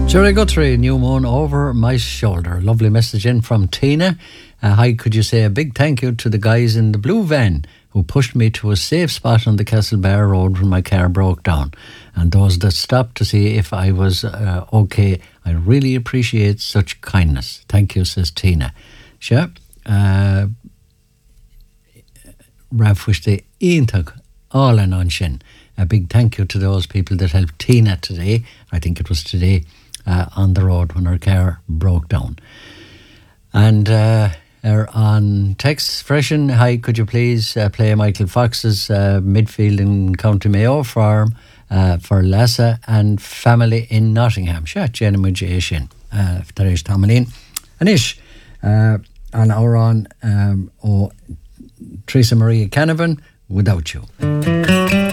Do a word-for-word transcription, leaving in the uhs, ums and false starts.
Jerry Guthrie, New Moon Over My Shoulder. Lovely message in from Tina. Uh, hi, could you say a big thank you to the guys in the blue van who pushed me to a safe spot on the Castlebar Road when my car broke down, and those that stopped to see if I was uh, okay. I really appreciate such kindness. Thank you, says Tina. Sure. Uh, Ralph wish they Iantag all and on shin. A big thank you to those people that helped Tina today. I think it was today uh, on the road when her car broke down. And uh, er on text freshen, hi, could you please uh, play Michael Fox's uh, midfield in County Mayo farm uh, for Lassa and family in Nottingham. Sure, Jenny Mujashin, uh, Tarish Tamalin. Anish, uh, on our on um, oh, Teresa Maria Canavan, Without You.